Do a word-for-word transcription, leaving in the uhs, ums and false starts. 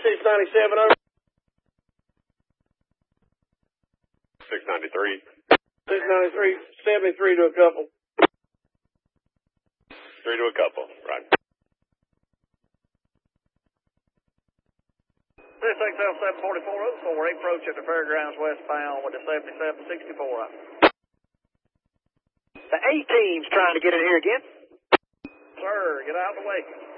six ninety-seven over. six ninety-three. six ninety-three, seventy-three to a couple. Three to a couple, right. six X L seven forty-four oh four, approach at the fairgrounds westbound with the seventy-seven sixty-four. The A-team's trying to get in here again. Sir, get out of the way.